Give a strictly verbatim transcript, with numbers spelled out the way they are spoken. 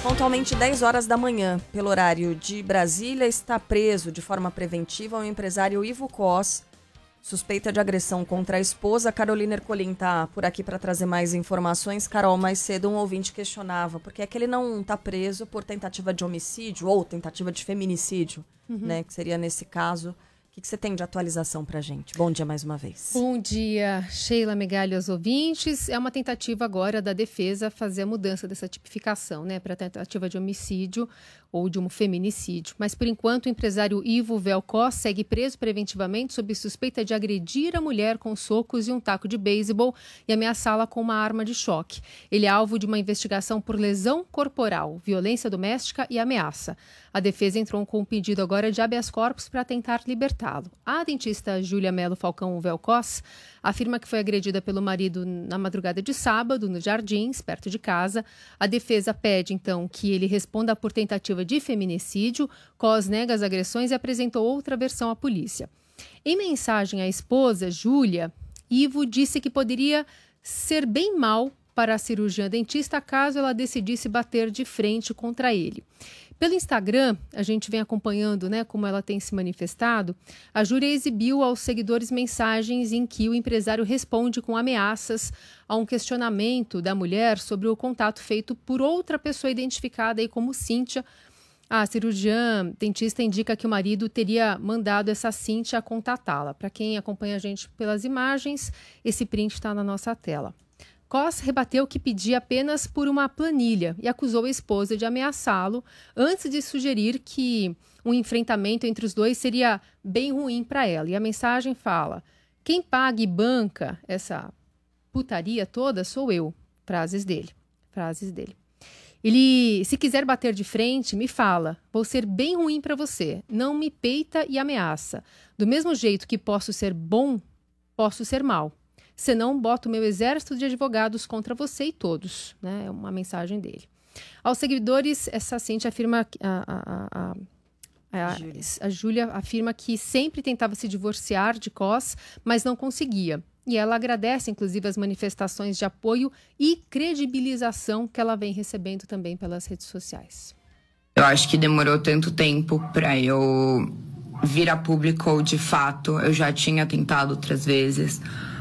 Pontualmente dez horas da manhã, pelo horário de Brasília, está preso de forma preventiva o empresário Ivo Cos, suspeita de agressão contra a esposa. Carolina Ercolim está por aqui para trazer mais informações. Carol, mais cedo um ouvinte questionava por que é que ele não está preso por tentativa de homicídio ou tentativa de feminicídio, uhum. né, que seria nesse caso. O que, que você tem de atualização para a gente? Bom dia mais uma vez. Bom dia, Sheila, Megali e aos ouvintes. É uma tentativa agora da defesa fazer a mudança dessa tipificação, né, para tentativa de homicídio ou de um feminicídio. Mas, por enquanto, o empresário Ivo Velcó segue preso preventivamente sob suspeita de agredir a mulher com socos e um taco de beisebol e ameaçá-la com uma arma de choque. Ele é alvo de uma investigação por lesão corporal, violência doméstica e ameaça. A defesa entrou com um pedido agora de habeas corpus para tentar libertá-lo. A dentista Júlia Melo Falcão Velcós afirma que foi agredida pelo marido na madrugada de sábado, nos Jardins, perto de casa. A defesa pede, então, que ele responda por tentativa de feminicídio. Cos nega as agressões e apresentou outra versão à polícia. Em mensagem à esposa, Júlia, Ivo disse que poderia ser bem mal para a cirurgiã dentista caso ela decidisse bater de frente contra ele. Pelo Instagram, a gente vem acompanhando, né, como ela tem se manifestado. A Júlia exibiu aos seguidores mensagens em que o empresário responde com ameaças a um questionamento da mulher sobre o contato feito por outra pessoa identificada aí como Cíntia. A cirurgiã dentista indica que o marido teria mandado essa Cíntia contatá-la. Para quem acompanha a gente pelas imagens, esse print está na nossa tela. Cos rebateu que pedia apenas por uma planilha e acusou a esposa de ameaçá-lo antes de sugerir que um enfrentamento entre os dois seria bem ruim para ela. E a mensagem fala: quem paga e banca essa putaria toda sou eu. Frases dele. Frases dele. Ele, se quiser bater de frente, me fala. Vou ser bem ruim para você. Não me peita e ameaça. Do mesmo jeito que posso ser bom, posso ser mal. Senão, boto meu exército de advogados contra você e todos. Né? É uma mensagem dele. Aos seguidores, essa Cíntia afirma... A, a, a, a, a Júlia afirma que sempre tentava se divorciar de Cos, mas não conseguia. E ela agradece, inclusive, as manifestações de apoio e credibilização que ela vem recebendo também pelas redes sociais. Eu acho que demorou tanto tempo para eu vir a público de fato. Eu já tinha tentado outras vezes.